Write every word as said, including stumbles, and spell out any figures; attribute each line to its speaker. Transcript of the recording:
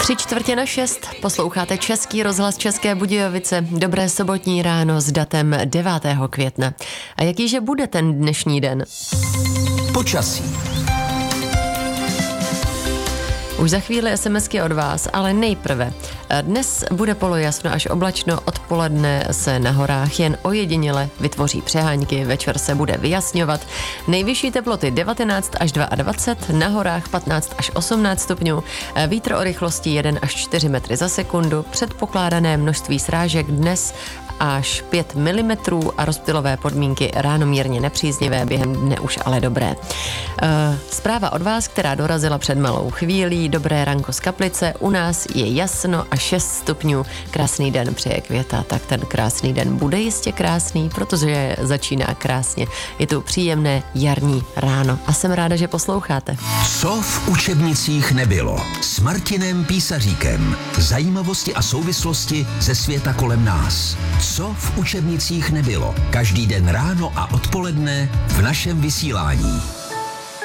Speaker 1: Tři čtvrtě na šest, posloucháte Český rozhlas České Budějovice. Dobré sobotní ráno s datem devátého května. A jakýže bude ten dnešní den?
Speaker 2: Počasí.
Speaker 1: Už za chvíli SMSky od vás, ale nejprve. Dnes bude polojasno až oblačno, odpoledne se na horách jen ojediněle vytvoří přehánky, večer se bude vyjasňovat. Nejvyšší teploty devatenáct až dvacet dva, na horách patnáct až osmnáct stupňů, vítr o rychlosti jedna až čtyři metry za sekundu, předpokládané množství srážek dnes až pět milimetrů a rozptylové podmínky ráno mírně nepříznivé, během dne už ale dobré. Zpráva od vás, která dorazila před malou chvílí. Dobré ranko z Kaplice, u nás je jasno a šest stupňů. Krásný den přeje Květa, tak ten krásný den bude jistě krásný, protože začíná krásně. Je tu příjemné jarní ráno a jsem ráda, že posloucháte.
Speaker 2: Co v učebnicích nebylo? S Martinem Písaříkem. Zajímavosti a souvislosti ze světa kolem nás. Co v učebnicích nebylo? Každý den ráno a odpoledne v našem vysílání.